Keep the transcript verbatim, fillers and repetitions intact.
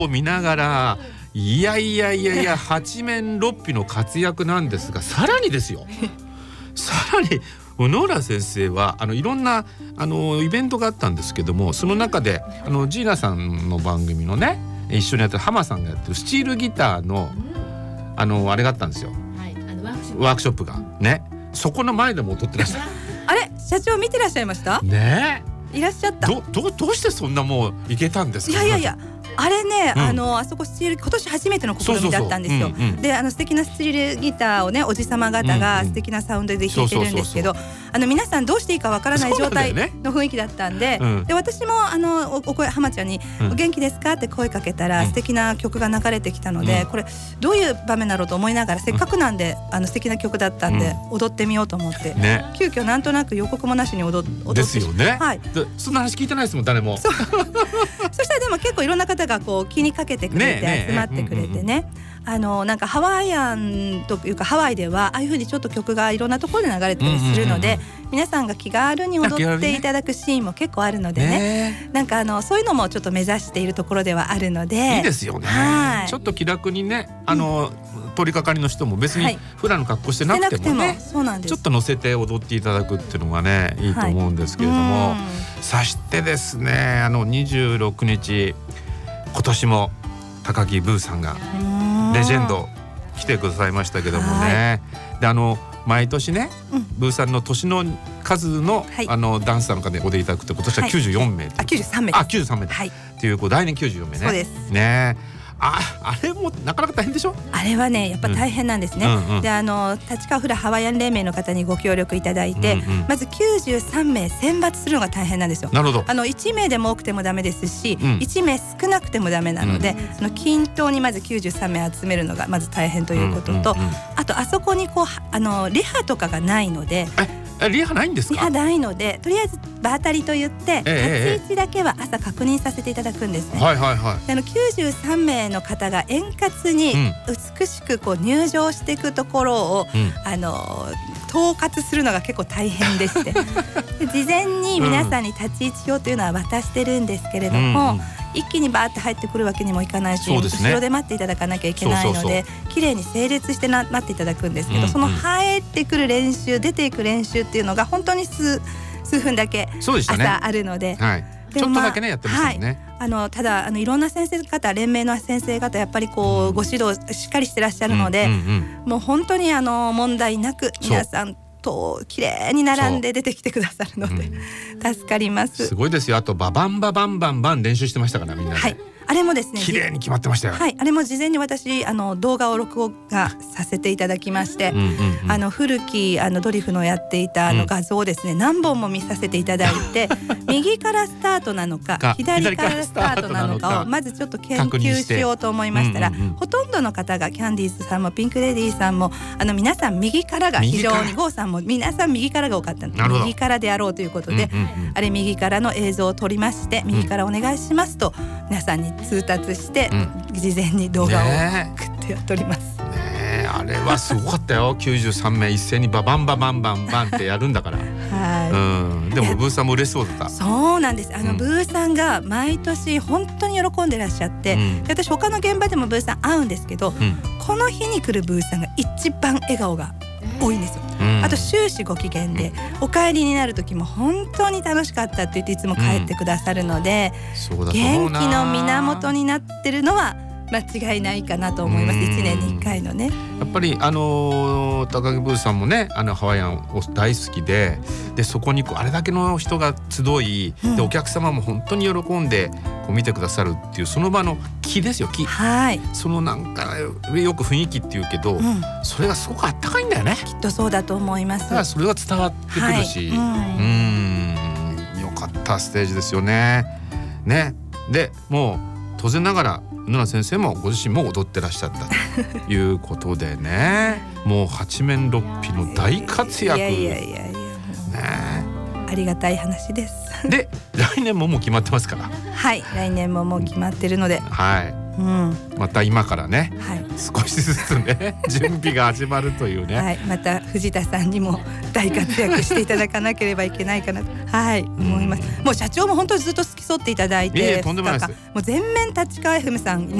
を見ながら、いやいやいやいや八面六臂の活躍なんですが、さらにですよさらに小野浦先生はあのいろんなあのイベントがあったんですけども、その中であのジーナさんの番組のね一緒にやってる浜さんがやってるスチールギターのあのあれがあったんですよ、はい、あのワークショップ、ワークショップがね、そこの前でも踊ってらっしゃるあれ社長見てらっしゃいましたねえ、いらっしゃった。 どどどうしてそんなもういけたんですか。 いやいやいや、あれね、 うん、 あのあそこスチール今年初めての試みだったんですよ。で、あの素敵なスチールギターをねおじさま方が素敵なサウンドで弾いてるんですけど、あの皆さんどうしていいかわからない状態の雰囲気だったんで、うん、で私もあのおお声浜ちゃんに、うん、お元気ですかって声かけたら、うん、素敵な曲が流れてきたので、うん、これどういう場面だろうと思いながら、せっかくなんで、うん、あの素敵な曲だったんで、うん、踊ってみようと思って、ね、急遽なんとなく予告もなしに踊ってですよね、 はい、 でそんな話聞いてないですもん誰も。そ, そしたらでも結構いろんな方がこう気にかけてくれて集まってくれてね、あのなんかハワイアンというかハワイではああいう風にちょっと曲がいろんなところで流れたりするので、皆さんが気軽に踊っていただくシーンも結構あるので ね, ねなんかあのそういうのもちょっと目指しているところではあるので、 いいですよね、はい、ちょっと気楽にね、あの、うん、通りかかりの人も別に普段の格好してなくてもね、はい、そうなんです、ちょっと乗せて踊っていただくっていうのがねいいと思うんですけれども、はい、そしてですね、あのにじゅうろくにち今年も高木ブーさんがレジェンド来てくださいましたけどもね、はい、であの毎年ね、うん、ブーさんの年の数の、はい、あのダンサーの方で踊りいただくって今年はきゅうじゅうよんめい、はい、 あきゅうじゅうさんめいです、 あきゅうじゅうさんめいだ、はい、っていうこう来年きゅうじゅうよんめいね。 そうですね。あ, あれもなかなか大変でしょ。 あれはねやっぱ大変なんですね、うんうん、であの立川フラハワイアン連盟の方にご協力いただいて、うんうん、まずきゅうじゅうさんめい選抜するのが大変なんですよ。 なるほど。 あのいちめいでも多くてもダメですし、うん、いちめい少なくてもダメなので、うん、その均等にまずきゅうじゅうさんめい集めるのがまず大変ということと、うんうんうん、あとあそこにこうあのリハとかがないので、 えリハないんですか。 リハないので、とりあえず場当たりと言って、ええ、立ち位置だけは朝確認させていただくんですね、はいはいはい、あのきゅうじゅうさんめいの方が円滑に美しくこう入場していくところを、うん、あの統括するのが結構大変でして事前に皆さんに立ち位置表というのは渡してるんですけれども、うんうん、一気にバーって入ってくるわけにもいかないし、ね、後ろで待っていただかなきゃいけないので綺麗に整列してな待っていただくんですけど、うんうん、その入ってくる練習出ていく練習っていうのが本当に 数, 数分だけ朝あるので、 はい、ちょっとだけねやってましたよね、はい、 あのただあのいろんな先生方連盟の先生方やっぱりこうご指導しっかりしてらっしゃるので、うんうんうん、もう本当にあの問題なく皆さんと綺麗に並んで出てきてくださるので、うん、助かります。 すごいですよ。あとババンババンバンバン練習してましたからみんなで、はい、 あれもですね綺麗に決まってましたよ。 はい、あれも事前に私あの動画を録画させていただきまして、うんうんうん、あの古きあのドリフのやっていたあの画像をですね、うん、何本も見させていただいて右からスタートなのか左からスタートなのかをまずちょっと研究しようと思いましたら、うんうんうん、ほとんどの方がキャンディーズさんもピンクレディーさんもあの皆さん右からが非常にゴーさんも皆さん右からが多かったので右からであろうということで、うんうんうん、あれ右からの映像を撮りまして右からお願いしますと皆さんに通達して、うん、事前に動画を送って撮ります、 ね、あれはすごかったよきゅうじゅうさんめい一斉にババンババンバンバンってやるんだから、はい、うん、でもブーさんも嬉しそうだった。 そうなんです。あの、うん、ブーさんが毎年本当に喜んでらっしゃって、うん、私他の現場でもブーさん会うんですけど、うん、この日に来るブーさんが一番笑顔が多いんですよ、うん、あと終始ご機嫌で、うん、お帰りになる時も本当に楽しかったって言っていつも帰ってくださるので、うん、元気の源になってるのは間違いないかなと思います。いちねんにいっかいのね。 やっぱりあのー、高木ブーさんもねあのハワイアンを大好きで、でそこにこうあれだけの人が集い、うん、でお客様も本当に喜んでこう見てくださるっていうその場の気ですよ気、はい、そのなんかよく雰囲気っていうけど、うん、それがすごくあったかいんだよね。 きっとそうだと思います。だからそれが伝わってくるし、はい、うん、うん、よかったステージですよね。ねでもう当然ながら野良先生もご自身も踊ってらっしゃったということでねもう八面六臂の大活躍。いやいやいやいや、ね、 ありがたい話です。 で来年ももう決まってますから。 はい、来年ももう決まってるので、 はいうん、 また今からね、はい、少しずつね準備が始まるというね、 はい、また藤田さんにも大活躍していただかなければいけないかなと、はい、思います。もう社長も本当にずっと付き添っていただいて、 いえいえとんでもないです。 もう全面立川 エフエム さん